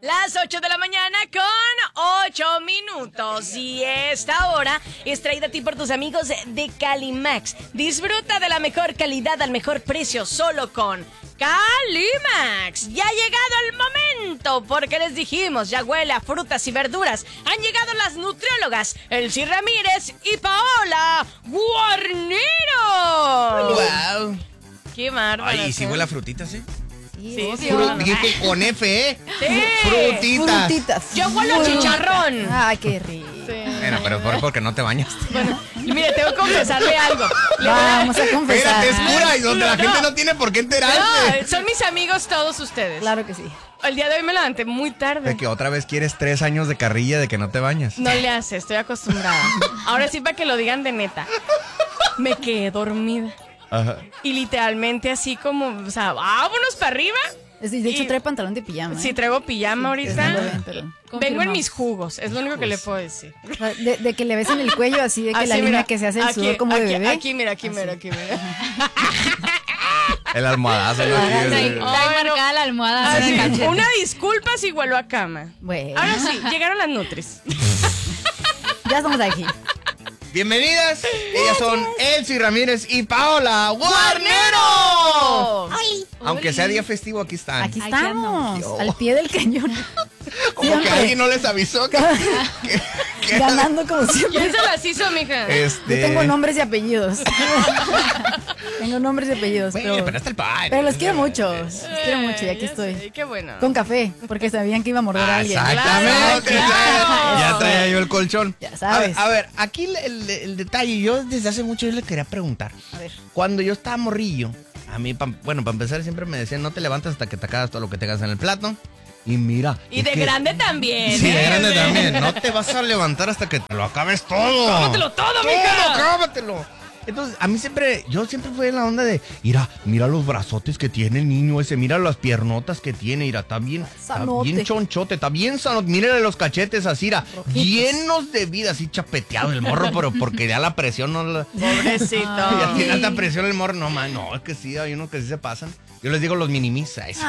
Las 8 de la mañana con 8 minutos. Y esta hora es traída a ti por tus amigos de Calimax. Disfruta de la mejor calidad al mejor precio solo con Calimax. Ya ha llegado el momento, porque les dijimos, ya huele a frutas y verduras. Han llegado las nutriólogas Elsie Ramírez y Paola Guarnero. ¡Wow! ¡Qué bárbaro! Ay, sí huele a frutitas, ¿eh? Sí, sí. Dije con F, ¿eh? Sí. Frutitas. Yo huelo a chicharrón. Ay, qué rico. Sí. Bueno, pero porque no te bañas. Bueno, y mire, tengo que confesarle algo. Vamos a confesar. Espérate, es cura y donde la gente no tiene por qué enterarse. No, son mis amigos todos ustedes. Claro que sí. El día de hoy me levanté muy tarde. De que otra vez quieres 3 años de carrilla de que no te bañas. No le hace, estoy acostumbrada. Ahora sí, para que lo digan de neta. Me quedé dormida. Ajá. Y literalmente así como, o sea, vámonos para arriba. De hecho, Y- trae pantalón de pijama. Sí, traigo pijama ahorita. no lo ven, pero Vengo en confirmamos. mis jugos, es lo único que le puedo decir. De que le ves en el cuello así, de que la línea que se hace el sudor como de bebé. Aquí, mira, aquí, mira. El almohadazo. ¿no? Ah, Sí, sí. sí. Ay, no. la almohada. Así, en el cachete. una disculpa si vuelvo a cama. Bueno, Ahora sí, llegaron las nutris. ya estamos aquí. Bienvenidas. Ellas son Elsie Ramírez y Paola Guarnero. Aunque sea día festivo, aquí están. Aquí Aquí estamos, andamos. al pie del cañón. Como que siempre. alguien no les avisó que Ganando como siempre. ¿Quién se las hizo, mija? Yo tengo nombres y apellidos. Tengo nombres y apellidos. Bueno, pero está el padre. Pero los quiero mucho. Los quiero mucho y aquí Ya estoy. sé, qué bueno. Con café, porque sabían que iba a morder a alguien. Exactamente. Claro. Ya traía yo el colchón. Ya sabes. A ver, aquí el detalle. Yo desde hace mucho yo le quería preguntar. A ver. Cuando yo estaba morrillo, a mí, para empezar, siempre me decían, no te levantas hasta que te acabas todo lo que tengas en el plato. Y mira. Y es de que- grande también. Sí, de grande Sí. también. No te vas a levantar hasta que te lo acabes todo. Cómetelo todo, mija. Cámatelo. Entonces, a mí yo siempre fui en la onda de, mira los brazotes que tiene el niño ese, mira las piernotas que tiene, está bien Sanote. chonchote, está bien sanote, mírale los cachetes así, Rojitos. llenos de vida, así chapeteado el morro, pero porque ya la presión no la... Pobrecito. Ya tiene alta presión el morro, no, es que sí, hay unos que sí se pasan. Yo les digo los minimisa, eso.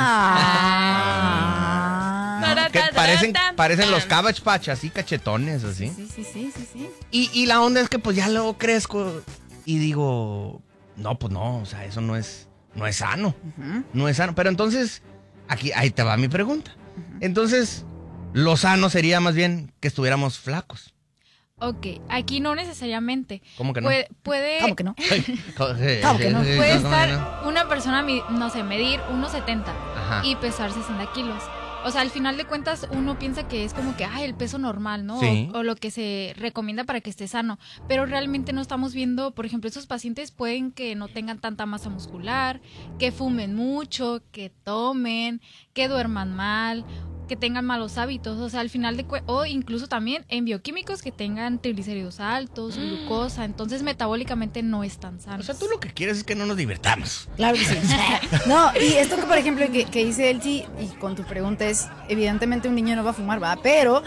Ah. Que parecen los Cabbage Patch, así cachetones, así. Sí. Y la onda es que pues ya luego crezco y digo, no, pues no, o sea, eso no es sano. No es sano. Pero entonces, ahí te va mi pregunta. Entonces, lo sano sería más bien que estuviéramos flacos. Ok, aquí no necesariamente. ¿Cómo que no? Puede ¿Cómo que no? ¿Cómo que no? puede estar una persona, no sé, medir 1.70 Ajá. y pesar 60 kilos. O sea, al final de cuentas uno piensa que es como que, el peso normal, ¿no? Sí. O lo que se recomienda para que esté sano. Pero realmente no estamos viendo, por ejemplo, esos pacientes pueden que no tengan tanta masa muscular, que fumen mucho, que tomen, que duerman mal, que tengan malos hábitos. O sea, al final de o incluso también en bioquímicos que tengan triglicéridos altos, glucosa. Entonces, metabólicamente no están sanos. O sea, tú lo que quieres es que no nos divirtamos. Claro que sí. No, y esto que por ejemplo que dice Elsie, y con tu pregunta es, evidentemente un niño no va a fumar, ¿va? Pero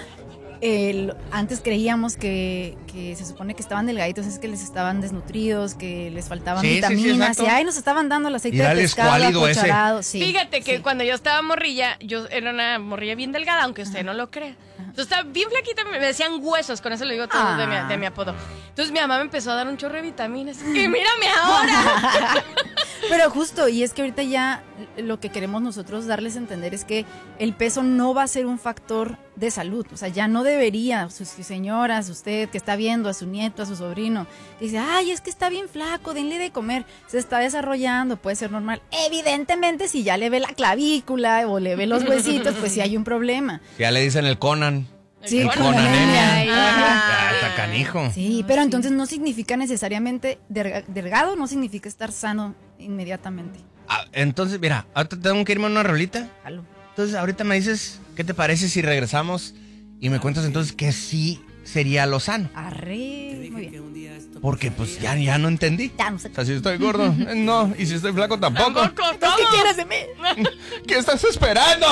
antes creíamos que se supone que estaban delgaditos, es que les estaban desnutridos, que les faltaban Sí, sí, sí, vitaminas, exacto. y nos estaban dando el aceite Mira de el pescado escuálido ese. acucharado. Sí, Fíjate que sí. cuando yo estaba morrilla, yo era una morrilla bien delgada, aunque usted no lo crea. Entonces estaba bien flaquita, me decían huesos, con eso le digo todo de mi apodo. Entonces mi mamá me empezó a dar un chorro de vitaminas. Y mírame ahora. Pero justo, y es que ahorita ya lo que queremos nosotros darles a entender es que el peso no va a ser un factor de salud. O sea, ya no debería, sus señoras, usted que está viendo a su nieto, a su sobrino, que dice, es que está bien flaco, denle de comer, se está desarrollando, puede ser normal. Evidentemente, si ya le ve la clavícula o le ve los huesitos, pues sí hay un problema. Ya le dicen el Conan. Sí, El con Conan anemia. Ya está canijo. Sí, pero entonces no significa necesariamente delgado, no significa estar sano inmediatamente. Entonces, mira, ahorita tengo que irme a una rolita. Jalo. Entonces, ahorita me dices, ¿qué te parece si regresamos y me cuentas entonces que sí sería lo sano? Arre, muy bien. Porque pues ya no entendí. Ya no sé. O sea, si estoy gordo, no. Y si estoy flaco, tampoco. ¿Qué quieres de mí? ¿Qué estás esperando?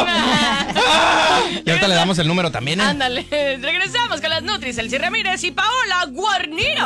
Y ahorita le damos el número también, ¿eh? Ándale, regresamos con las nutris, Elsie Ramírez y Paola Guarnero.